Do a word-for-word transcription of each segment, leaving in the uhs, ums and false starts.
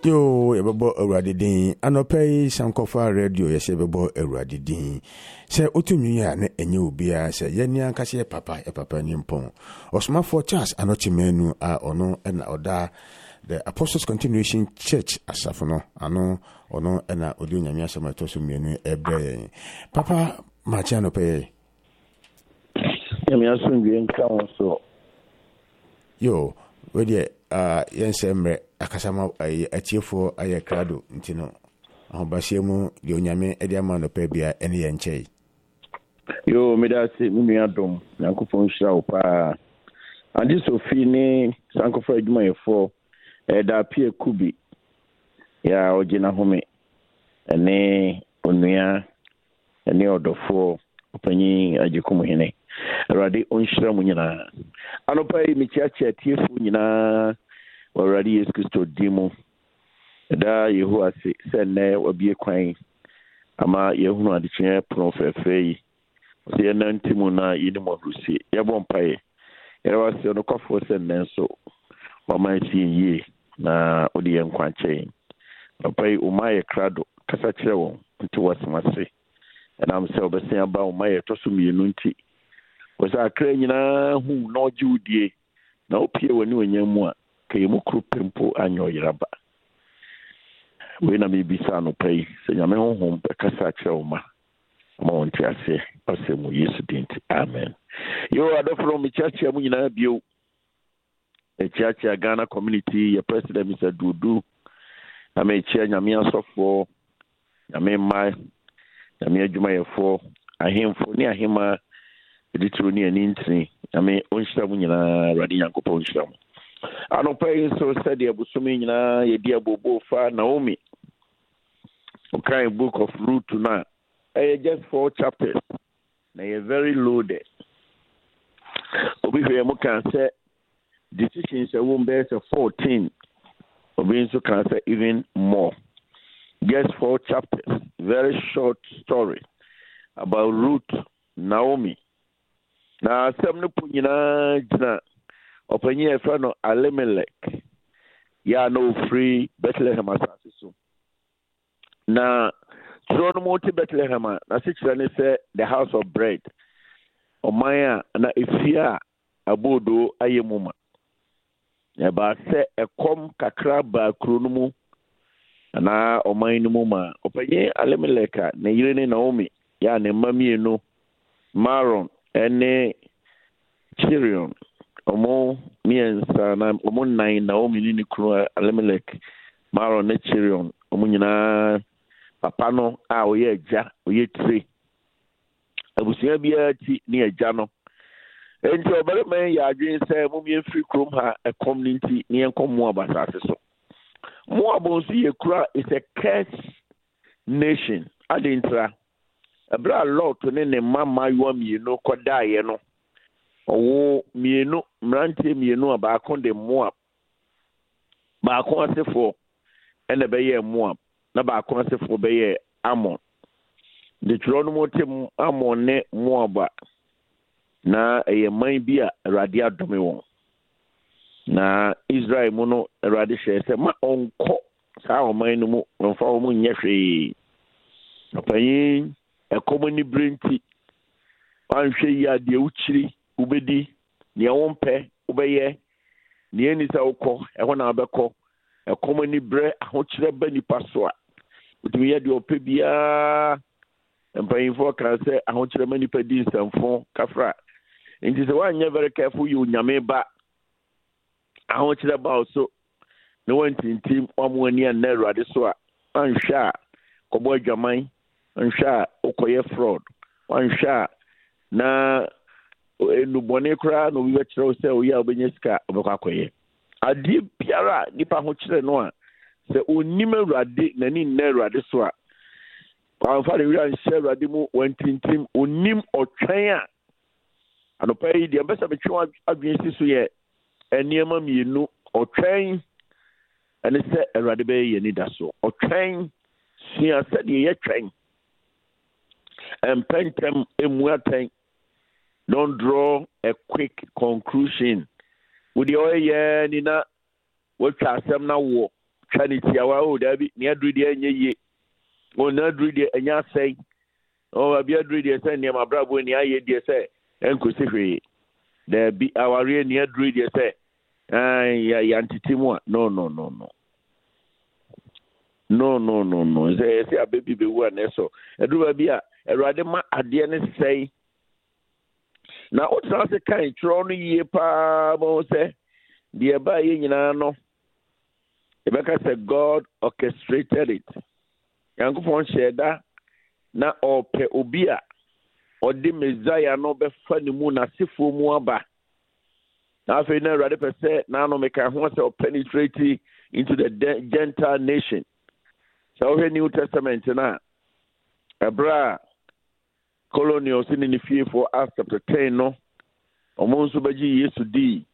Yo, a bebo already din, and pay Sankofa radio, yes, a bebo already din. Say, Utumia, and you be a say, Yenya Cassia Papa, a Papa Nimpon, or small for chance, and not menu are or no, and order the Apostles Continuation Church, as Safono, ano, or no, and a Odunia Miasamatos menu, a Papa Marciano pay. Yamiasun being council. Yo, where the uh, Yensemre. Akasama ay atiefo ay krado ntino ahobasiemu de onyame ede ama no pa bia ene ye nchei yo medase mi adom yankopon hira wo pa andi sofi ni sankofa adwuma yefo eda pie kubi ya ogina home ene onua ene odofo opanyi ajikum hene rade onhira mu nyina anopa yi mi chiachi atiefo nyina already is Christo demo da Yehowa se sene wabie kwan ama yehunu adekye profefe se nantimu na yidimo rusi yebon pae yewa se no kwafo sene so mama si yi na odi yenkwanche pae umaye krado kasa kire won nti wasimase na am se obesia aba umaye toso mienu nti wasa akra nyina hu na oji udie na opie wani onyamu a kayemu krupempo anyo yiraba we na bibisa no pay se nyame honhom kasa kyerɛwma ma wonte ase asemu Yesu dinti amen yo adofro mi church amu nyina bio e church ya Ghana community ya president Mister Dudu ame chia nyame asofo nyame mai nyame adwuma yefo ahemfo ni ahema editro ni anintri nyame onhyira mu nyina radi yankopɔ onhyira mu anopai so said the busumi nyina yedi abobo fa Naomi okay book of Ruth na eh just four chapters na you very loaded obi hwe mo kan say decisions a won be fourteen obi so can say even more just four chapters very short story about Ruth Naomi na sem no pu nyina gina openye efa no Elimelech ya no free Bethlehem asase so na trono mo ti Bethlehem na sikira ne say the house of bread omaya na efia abodo ayemuma ya ba se ekom kakra ba krono mu na oman no mu ma openye Elimelech na yire ne Naomi ya ne mamienu Maron ene Chirion omo miensa na omo nine Naomi ni kru Elimelech Maron ne Chirion omo nyina papa no a oye agya oye tire abusia bia ti ne agya no enti obere man ya adwen se mo mien free krom ha ekom ni nti ne enkom mo abasase so mo abonsu ye kura is a cursed nation adentra abra lot ne ne mama yo mienu kodaye no owo mienu mrante mienu abaako de Moab baako asefo ene beye Moab na baako asefo beye Ammon de trono motem Ammon ne Moab na eye man bia Awurade adome won na Israel mu no Awurade hye se ma onko saa oman no mu onfa wo mu nyehwe apayin ekomoni brenti anhwe ya de uchiri ubedi ne wonpe ubeye ne ani sa ukọ eho na abekọ ekomoni bre ahokyere ba nipa so a utumi ya de ope bia empayinfo kan se ahokyere ma nipa di nsamfo kafra nti se wanya very careful you nyame ba ahokyere ba so ne wantintim omwani an na Awurade so a anhwe a kobo adwaman anhwe a ukoye fraud anhwe a na enu bone kra no wi kire se o ya obenye sika obekwa akoye ade biara nipa ho kire no a se onim Awurade nani nna Awurade so a amfa de wi an share Awurade mu wantintim onim otwen a anopa yi de ambasa betwe adwen si so ye eniema mienu otwen ene se Awurade be ye ni da so otwen sia se de ye twen empentem emuaten. Don't draw a quick conclusion. With the oil, Nina, what Chasam now walk, twanity awa o da bi ne aduru de enye ye o na aduru de enya sei o abi aduru de sei ne ma brabo ni aye de sei enkosi hwe da bi aware ne aduru de sei ai ya yantitimu no no no no no no no no say say abebi be wu aneso aduru bi a erade ma ade ne sei na o tra se kan tro no yie pa mo se de ba ye nyina no e be ka say God orchestrated it yankofon sheda na ope obi a ode Messiah no be fa ni mu na sefo mu aba na fe na erade pe se na no me ka ho se penetrate into the Gentile nation. So the New Testament na Abra colonial sin in the fear for Acts chapter ten no omonso baji Yesu di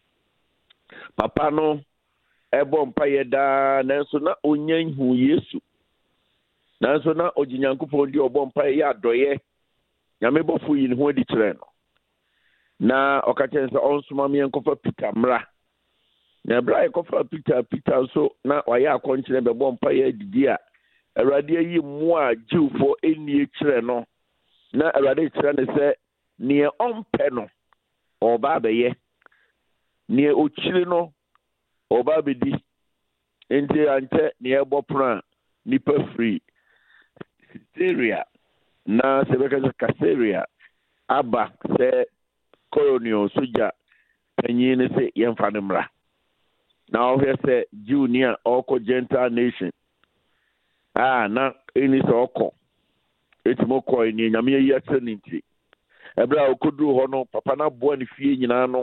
papa no ebo mpaye da nanso na onyan hu Yesu nanso na oginyankopon di obo mpaye ya doye nyame bofu yi ne ho di kire no na okachen se onsoma me enkofa Peter mra na bra ekofa Peter Peter so na waya akonkyere be bom pa ya didi a awrade yi mu a jiwfo eni kire no na awrade kire ne se ne ompe no oba be ye ne okire no oba be di ente ante ne ebopra nipa free Syria na sebeka Caesarea aba se colonial soja panyin ne se yemfa ne mra. Now here say junior oko Gentile nation. Ah na any so oko. It's more coin ni nyame yi atseninti. Ebra okodru ho no papa na bo ani fie nyina no.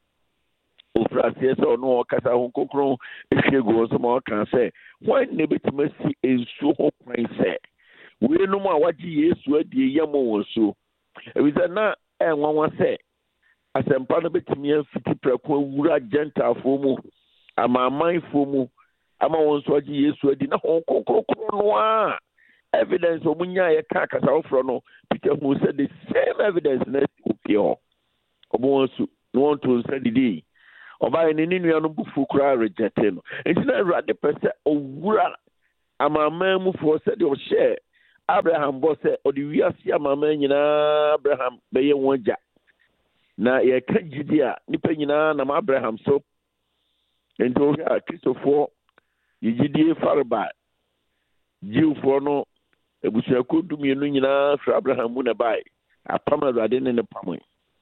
Ofrase so no okasa ho kokron efie go so mo kan say when ne betimasi ensu ho kwan say we no mo awaji Yesu adie yamo wonso. Ebi say na enwanwa say asempa no betimi afiti prako wura Gentile fo mu ama mindful mu ama won so agi Yesu adi na hon kokokoro no a evidence omunya ye ka kasa ofro no Peter who said the same evidence na opio obo won su no want to say di oba ni ni nua no bufu kura reject no enti na rade pese owura ama mamu fo said o share Abraham bo say odi wiase ama man nyina Abraham be ye wonja na ye ka gidi a nipa nyina na Abraham so ento ya Christopher yigidie farba jiwfo no ebusuako dumienu nyina fra Abraham mu na bai apama rade ne ne pamwe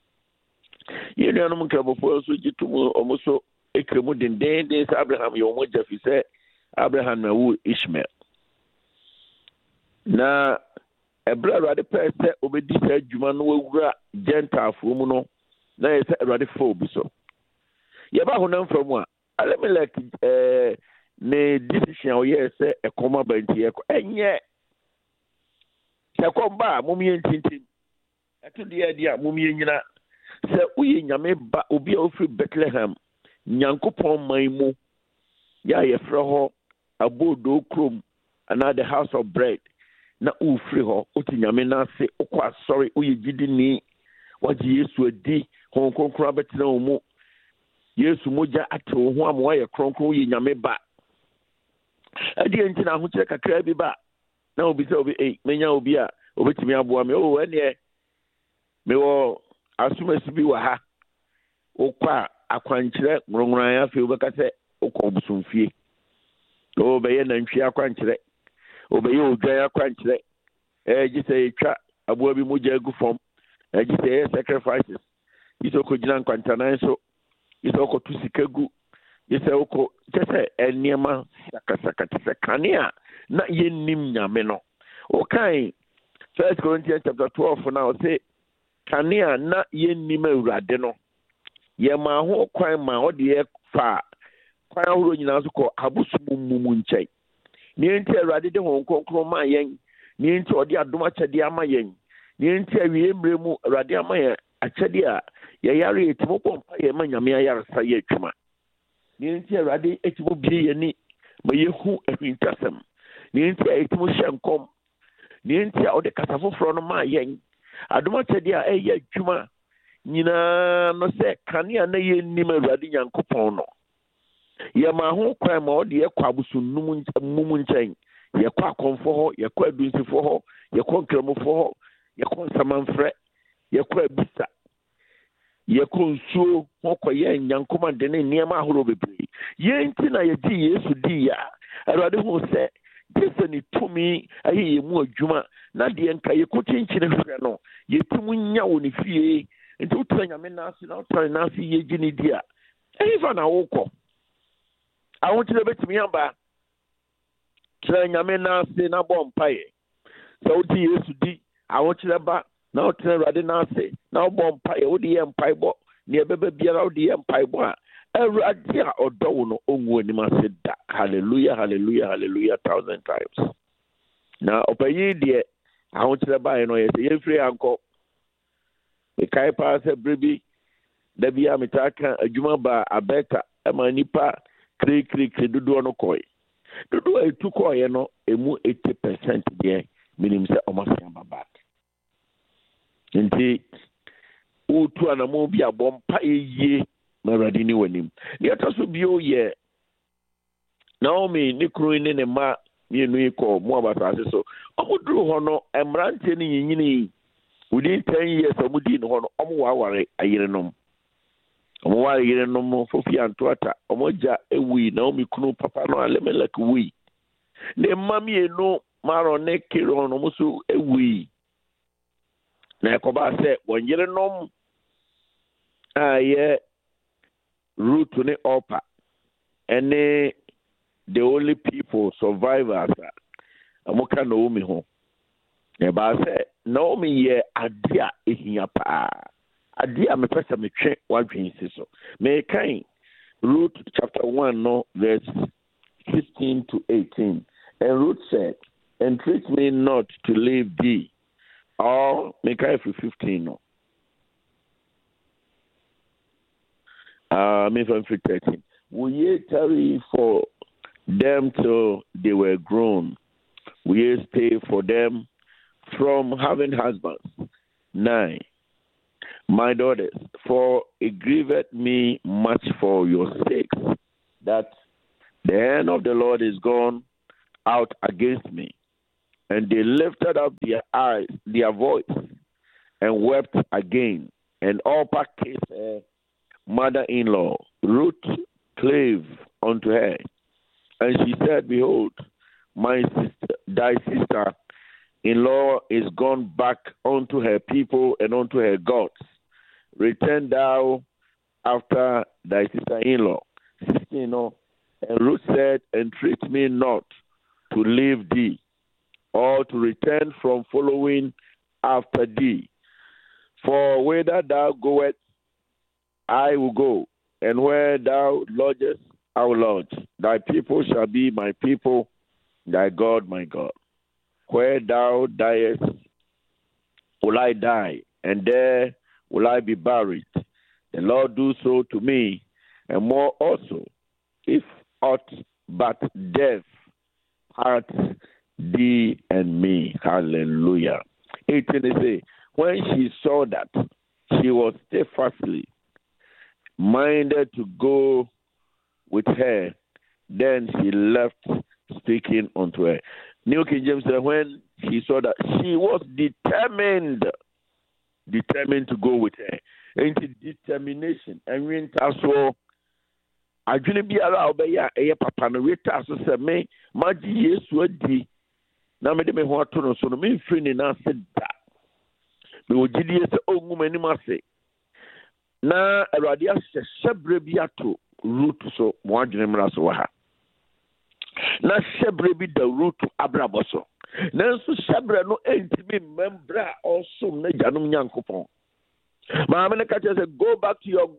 yenu anu mkrabofo so gitumu omuso ekremu denden den sa Abraham yo mo jafi se Abraham na wu Ishmael na ebra rade pese obedi sa adwuma no wawura Gentile fo mu no na yesa rade fo bi so ye ba ho na mfamu a Elimelech eh ne decision o ye se e koma banti e ko enye se komba mumye ntintim atudi e dia mumye nyina se uye nyame ba obi a ofri Bethlehem nyankopon maimu ya ye frɛ ho abodo krom ana the house of bread na ufri ho oti nyame na se okwa sorry uye gidi ni waji Yesu adi hon konkra betena omu Yesu moja ato ho amwa ye kronkron ye nyame ba adi enti na ho kire kakra bi ba na obi se obi eh menya obi a obetimi aboa me o ene me wo asumasi bi wa ha okwa akwankyere ngrongran ya fe obeka se okọ busumfie o be ye na ntwi akwankyere o be ye odwan akwankyere eh gise etwa aboa bi moja agu fom eh gise sacrifices iso ko gina nkwantanan so isoko tusikagu isoko tese eniema sakasakatise kania na yennim nyame no okai First Corinthians chapter twelve now say kania na yennim awurade no yema ho kwan ma ode fa kwan horo nyina so ko abusumumu nkyai ni enti awurade de hon konkron ma yen ni enti ode adoma kyade ama yen ni enti awie mbremu awurade ama yen akyade a ye yare etimo pompa ye manyame ayaresa ye atwuma ni nti awrade etimo bie ye ni ma yehu ahwintasem ni nti etimo hyenkom ni nti a ode kasafofro no ma yen adoma kyade a eye atwuma nyina no se kanea na ye nim awrade nyankopon no Ye ma ho kwan ma odi ye kwa busunum mumu nchen. Ye kwa konfo ho, ye kwa dunsifo ho, ye kwa nkramofo ho, ye kwa samanfre, ye kwa bisa. Ye kwa nsuo ho kwa ye nyankoma de ne niema ahoro bebre. Ye nti na ye di Yesu di ya. Awurade ho se dise ni tumi ayi ye mu adwuma na de nka ye kotinchine hwɛ no ye tumu nya wo ne fie nti utra nyame na ase na utra na ase ye gini dia ehi fa na wokɔ awon tire betimi amba tire nyame na ase na bɔ mpae so odi Yesu di awon tire ba na utra Awurade na ase na bɔ mpae odi ye mpae bɔ ne ebebe biara odi ye mpae bɔ a Awurade a ɔdɔ wo no onwu anim ase da. Hallelujah, hallelujah, hallelujah, thousand times. Na ɔpayi deɛ ahokyerɛ baeɛ no yɛ sɛ yɛmfiri ankɔ mekae paa sɛ berɛ bi da bi a metaa ka adwuma baa abɛta ma nnipa kirikirikiri dodoɔ no kɔe. Dodoɔ a ɛtu kɔɔeɛ no ɛmu eighty percent deɛ menim sɛ ɔmasɛ aba back. Nti wotu anamo bi abɔ mpa yie Awurade ni wanim. Yɛtɔ so bio yɛ Naomi ne kuru ne ne ma mienu yi kɔ Moab asase so. Ɔmo duru hɔ no mmeranteɛ ne nyinyini within ten years ɔmo di ne hɔ no ɔmo waware ayerenom. Ɔmo ware ayerenom fofi antoata ɔmo gya ewui Naomi kunu papa no Elimelech wui. Ne mma mienu Maron ne Kiron ɔmo so ewui. Na ɛkɔba sɛ wɔn yerenom a yɛ Ruth ne Orpah and the only people survivors amoka Naomi ho. Eba say Naomi ye adia ehia pa. Adia me pesa me twe wadwen si so. Me kan Ruth chapter one no verse fifteen to eighteen. And Ruth said, "Entreat me not to leave thee." Or me kan fifteen no. Uh, me from thirteen. Will ye tarry for them till they were grown? Will ye stay for them from having husbands? Nine. My daughters, for it grieveth me much for your sakes, that the hand of the Lord is gone out against me. And they lifted up their eyes, their voice, and wept again. And Orpah kissed her mother-in-law. Ruth clave unto her, and she said, "Behold, my sister, thy sister-in-law is gone back unto her people and unto her gods. Return thou after thy sister-in-law." sixteen, no? And Ruth said, "Entreat me not to leave thee, or to return from following after thee. For whither thou goest, I will go, and where thou lodgest, I will lodge. Thy people shall be my people, thy God my God. Where thou diest, will I die, and there will I be buried. The Lord do so to me, and more also, if aught but death part thee and me." Hallelujah. eighteen say, when she saw that she was steadfastly minded to go with her, then she left speaking unto her. New King James said, when she saw that she was determined, determined to go with her. Into determination. And when so adwene biara obeya eye papa no weta so se me magi Yesu adi na me de me ho ato no so no me mfiri ni na se da me ogidi se ongu mani ase na Awurade ahyehyɛ brɛ bi ato root so mo adwene mra so ha na hyebrɛ bi da root abrabɔ so na nso hyebrɛ no entimi membra ɔsom na gyanom Nyankopɔn maame ne ka kyerɛ sɛ go back to your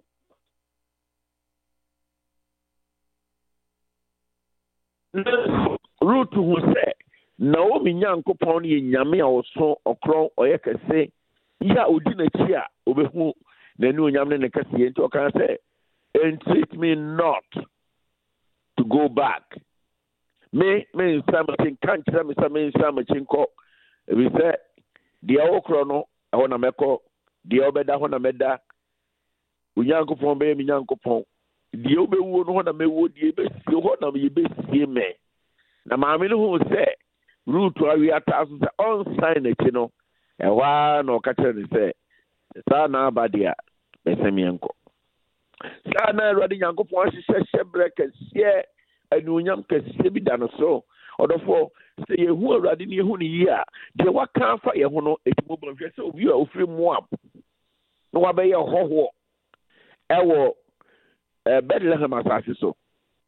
root who say Naomi Nyankopɔn ye nyame a ɔso ɔkron ɔyɛ kɛse ya odi na chi a obehu na ni onyame ne kɛse enti ɔka sɛ entreat me not to go back me me nsama tin kan kyerɛ me sɛ me nsama chinko ebi sɛ deɛ ɔkron no ɛhɔ na mɛkɔ deɛ ɔbɛda hɔ na mɛda Onyankopɔn bɛyɛ me Nyankopɔn die obewu no na mewu die besie ho na me besie me na maame no hu se root awi ataso se on sign echi no e wa na okache ni se sa na abadia besemienko sa na Awurade Nyankopɔn ahyehyɛ breke sie anuonyam kɛseɛ bi da no so ɔdɔfo sɛ yehu Awurade ne yehu ne yi a de waka afa ye ho no etimo bɔhwɛ sɛ obi a ofiri Moab no wabɛyɛ hɔhoɔ ɛwɔ eh Bethlehem asase so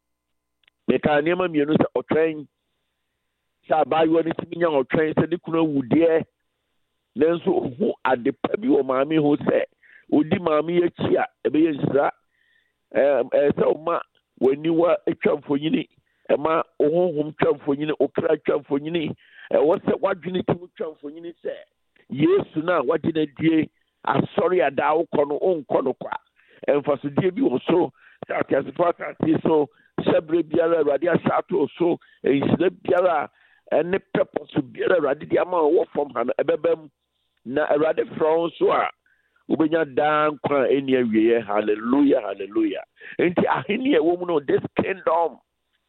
meka nneɛma mmienu sɛ ɔtwɛn sɛ abayewa no tumi nya ɔtwɛn sɛ ne kunu awudeɛ nanso ohu adepa bi wɔ maame ho sɛ odi maame akyi a ɛbɛyɛ nsira ɛɛ sɛ ɔma w'aniwa atwa mfonyini ɛma ohonhom twa mfonyini okra twa mfonyini ɛwɔ sɛ wadwene tumi twa mfonyini sɛ Yesu na wagye na die asɔre ada wokɔ no onkɔ no kwa ɛmfasodie bi wɔ so sɛ atɛsefo asase so hyɛbrɛ biara Awurade ahyɛ ato so nhyira biara ɛne pɛpɔ so biara Awurade de ama wɔ fam ha no ɛbɛbam na Awurade frɔ so a ubenya dan kwa eni awie. Hallelujah, hallelujah. Enti ahini e wo mu no this kingdom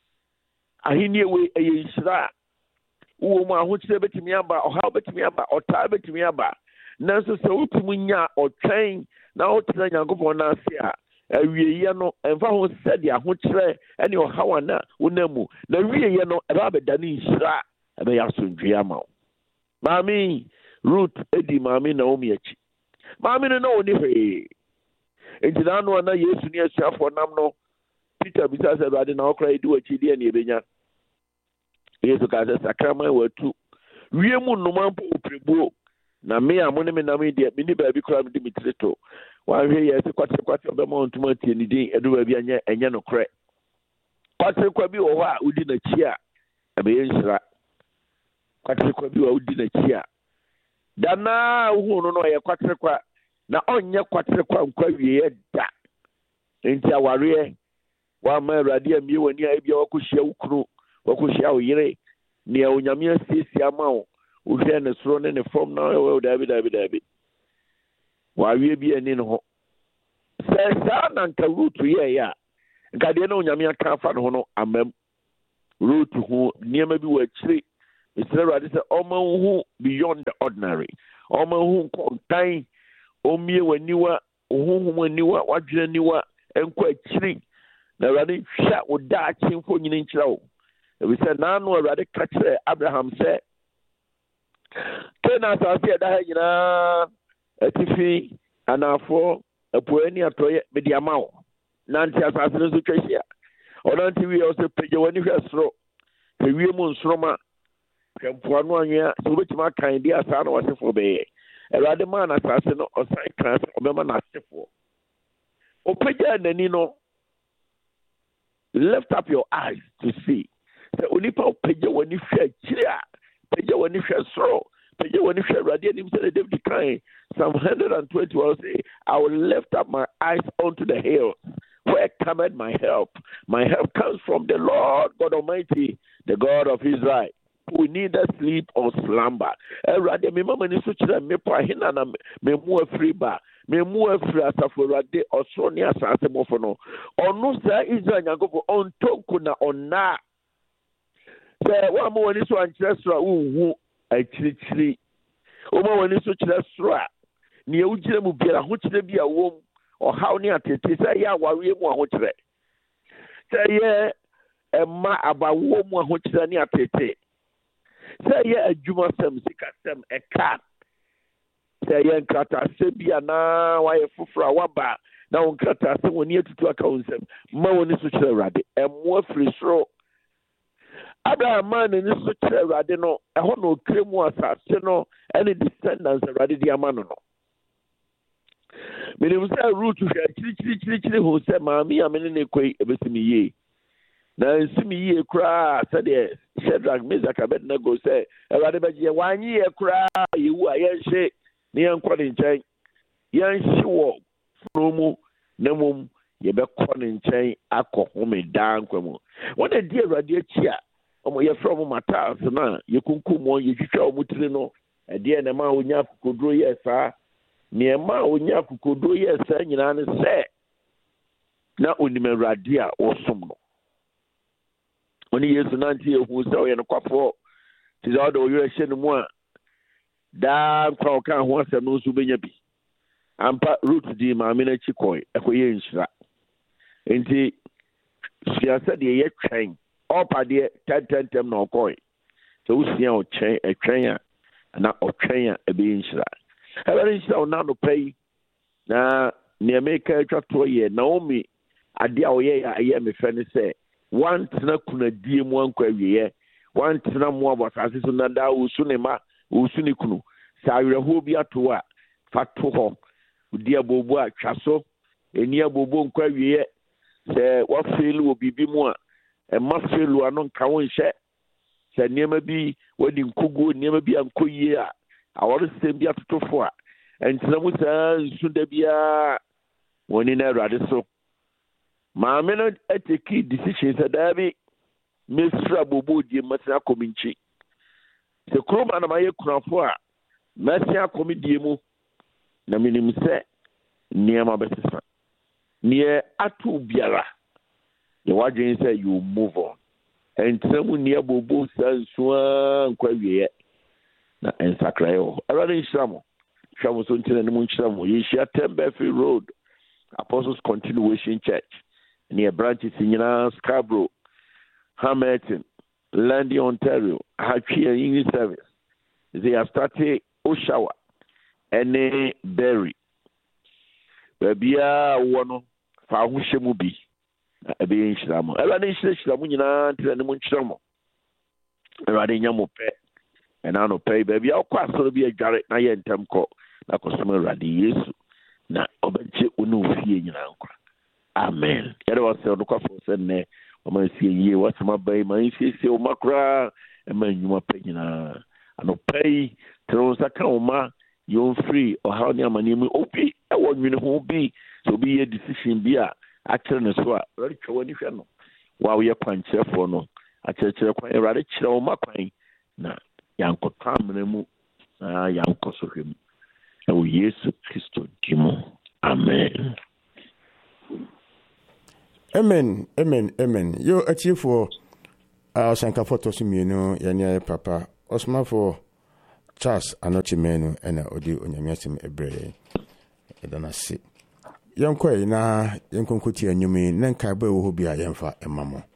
ahini we eye nsira wo mu ahokyere betimi aba oha betimi aba ota betimi aba nanso se wotumi nya otwen na wotena Nyankopɔn na ase a awie ye no emfa ho sɛde ahokyere ene oha na wonamu na awie ye no eba beda ne nsira ebe ya sondwe ama maami Ruth edi maami Naomi achi maami no no ni hwe enti na no na Yesu ni asuafo nam no Peter bisa sɛ Awurade na okra edi wachi de ne ebenya Yesu ka sɛ sakraman watu wie mu nnoma mpo oprebuo na me a mo ne me nam de me ni ba bi kra me de mitrito wa hwe ye se kwatre kwatre be ma ontuma tie ni din edu ba bi anya enye no kre kwatre kwa bi wo ho a udi na chi a ebe ye nsira kwatre kwa bi wo udi na chi a dana hu no no ye kwatre kwa na onye kwatre kwa nkwa wie da enti aware wa ma Awurade amie wani a bia wakohia ukru wakohia oyire ne onyame asiesie ama wo uhwe ne soro ne ne fom na we dabi dabi dabi wa wie bi ani no ho se sa na nka Ruth ye ya nka de na onyame aka fa no no amam Ruth hu niema bi wa kire Mister Awurade se omanhu beyond the ordinary omanhu kontan omie waniwa ohunhum waniwa wadwene niwa enko akiri na Awurade hwa oda akimfo nyine nkyira wo ebi se na no Awurade ka kire Abraham se kena asase da ha nyina atifi anafo apuani atoye bedi amawo nanti asase no so twahia onanti wi o se peje wani hwa soro pe wie mu nsoroma kempo no anwea so betima kan di asa na wasefo be Awurade ma na asase no osan kan se obema na asefo o peje nani no lift up your eyes to see se onipa o peje wani hwa kire a peje wani hwa soro peje wani hwa Awurade anim se David kan Psalm one twenty will say I will lift up my eyes unto the hills where cometh my help. My help comes from the Lord God Almighty, the God of Israel. We neither sleep or slumber. Awurade me mama ni so kire me po ahina na me mu afri ba me mu afri asafo Awurade osoro ne asase mofo no onu sa Israel Nyankopɔn on tonku na onna se wa mo woni so ankyere soro uhu akirikyiri o ma woni so kire soro a ne ewugire mu biara ho kire bi a wom o haw ne atete se ya awawe mu ho kire se ye emma abawo mu ho kire ne atete se ye adwuma sam sika sam eka se ye nkrata se bia na wa ye foforo waba na won nkrata se woni atutu aka wonsam ma woni so kire Awurade emmo afiri soro Abraham man ni so kire Awurade no eho no kremu asase no any descendants Awurade di amano no menim say root hwa chiri chiri chiri chiri ho se maami amene ne koi ebesimi ye na nsimi ye kura se de Shadrach Meshach Abednego say Awurade beje wanyi ye kura yewu a yenhye ne yankɔ ne nkyɛn yenhye wo fromu na mum ye bɛkɔ ne nkyɛn akɔ home dan kwamu wona di Awurade achi a omo ye from matas na ye kunkum won ye twitwa o mutire no ede na ma onya kokodro ye saa ne ma onya kokodro ye saa nyina ne se na onim awurade a wɔsom no ɔne yesu nante ehu sɛ ɔyɛ no kwafo ti sɛ ɔde ɔyɛ hyɛ no mu a daa nkwa ɔka ho asɛm no nso bɛnya bi ampa root di maame no akyi kɔe ɛkɔyɛ nhyira nti suasɛ deɛ yɛ twɛn ɔpadeɛ tɛntɛntɛm na ɔkɔe sɛ wosia ɔkyɛn ɛtwɛn a na ɔtwɛn a ɛbɛyɛ nhyira ɛbɛyɛ nhyira wo na anɔpa yi na nneɛma eka atwa toɔ yɛ Naomi ade a ɔyɛ a ɛyɛ mefɛ ne sɛ wantena kunadie mu ankɔ awieɛ wantena mu abɔ asase so na daa wosu ne ma wosu ne kunu sɛ awerɛhoɔ bi ato a fa to hɔ wodi abobo a twa so ɛni abobo nkɔ awieɛ sɛ wafeeli wɔ biribi mu a ɛma feelu ano nka wo nhyɛ sɛ nneɛma bi wadi nkoguo nneɛma bi ankɔ yie a awɔresɛm bi atotofo a ɛntena mu saa nsu da biara wɔne no awurade so maame no ateki decision sɛ daa bi mɛsira bobo die mmatena akɔm nkyi sɛ kuroma na mayɛ kunafo a mɛse akɔm die mu na menim sɛ nneɛma bɛsesa neɛ ato biara yɛ wadwen sɛ you move on ɛntena mu nneɛ bobo saa nsu a nkɔ awieɛ na ɛnsakraeɛ wɔ hɔ awurade nhyira mo hwɛ mo so ntina ne mu nhyira mo yɛhyia Tembefi Road Apostles Continuation Church near branches in Scarborough, Hamilton, Landy, Ontario, Hatchie English Service. They have started Oshawa and Berry. Babia one Fahushemubi, a being Shlamo. A radisha Shlamunina to the Munchamo. A radinamo pet, and I no pay baby. I'll quite so be a garret, Nayan Temco, like a summer radi yesu. Na obeche unu fie nyina nkwa amen yɛde wɔ sɛ ɔnokɔfo sɛ nnɛ ɔma sie yie wasɛm abai ma nsiesie wo ma koraa ɛma nnwuma pɛ nyinaa anɔpa yi tere wo nsa ka wo ma yɛmfiri ɔhaw ne amanneɛ mu obi ɛwɔ nwene ho bi sɛ obi yɛ decision bi a akyerɛ ne so a awurade twɛ w'ani hwɛ no wo a woyɛ kwankyerɛfoɔ no akyerɛkyerɛ kwan awurade kyerɛ wo ma kwan na yɛankɔtɔ amena mu na yɛankɔ so hwɛ mu ɛwɔ Yesu Kristo di mu amen amen amen amen yo achiefo a sankafo to so mienu yɛne ayɛ papa ɔsomafo Charles Anochimenu ɛna ɔde onyame asɛm ɛbrɛ ɛdana se yɛnkɔe na yɛnkɔnkɔti anwumi na nkae ba ɛwɔ hɔ bi a yɛmfa ɛma mo